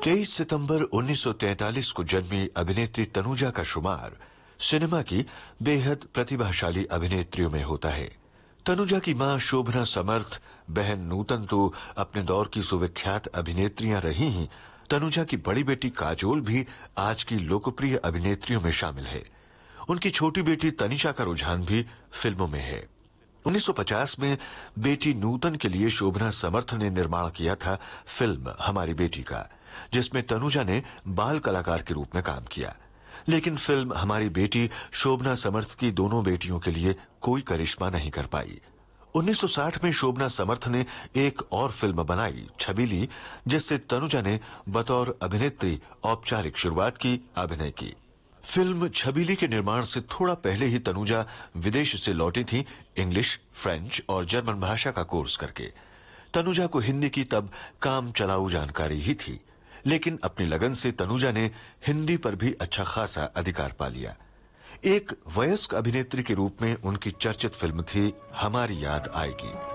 23 सितंबर 1943 को जन्मी अभिनेत्री तनुजा का शुमार सिनेमा की बेहद प्रतिभाशाली अभिनेत्रियों में होता है। तनुजा की मां शोभना समर्थ, बहन नूतन तो अपने दौर की सुविख्यात अभिनेत्रियां रही ही, तनुजा की बड़ी बेटी काजोल भी आज की लोकप्रिय अभिनेत्रियों में शामिल है। उनकी छोटी बेटी तनिषा का रुझान भी फिल्मों में है। 1950 में बेटी नूतन के लिए शोभना समर्थ ने निर्माण किया था फिल्म हमारी बेटी का, जिसमें तनुजा ने बाल कलाकार के रूप में काम किया। लेकिन फिल्म हमारी बेटी शोभना समर्थ की दोनों बेटियों के लिए कोई करिश्मा नहीं कर पाई। 1960 में शोभना समर्थ ने एक और फिल्म बनाई छबीली, जिससे तनुजा ने बतौर अभिनेत्री औपचारिक शुरुआत की, अभिनय की। फिल्म छबीली के निर्माण से थोड़ा पहले ही तनुजा विदेश से लौटी थी, इंग्लिश, फ्रेंच और जर्मन भाषा का कोर्स करके। तनुजा को हिंदी की तब काम चलाऊ जानकारी ही थी, लेकिन अपनी लगन से तनुजा ने हिंदी पर भी अच्छा खासा अधिकार पा लिया। एक वयस्क अभिनेत्री के रूप में उनकी चर्चित फिल्म थी हमारी याद आएगी।